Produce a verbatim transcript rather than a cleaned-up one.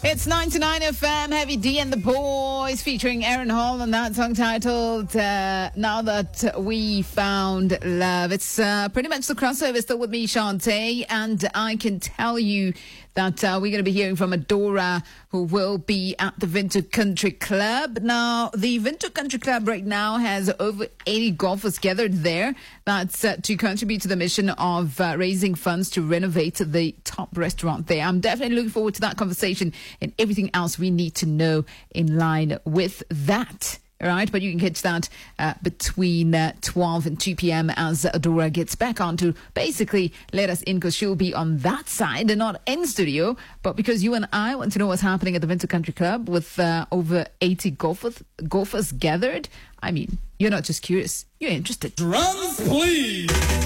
It's ninety-nine F M, Heavy D and the Boys, featuring Aaron Hall, and that song titled uh, Now That We Found Love. It's uh, pretty much the crossover still with me, Shantae, and I can tell you that uh, we're going to be hearing from Adora, who will be at the Vinto Country Club. Now, the Vinto Country Club right now has over eighty golfers gathered there. That's uh, to contribute to the mission of uh, raising funds to renovate the top restaurant there. I'm definitely looking forward to that conversation and everything else we need to know in line with that. All right, but you can catch that uh, between uh, twelve and two p.m. as Adora gets back on to basically let us in, because she'll be on that side and not in studio. But because you and I want to know what's happening at the Vinto Country Club with uh, over eighty golfers, golfers gathered, I mean, you're not just curious, you're interested. Drums, please.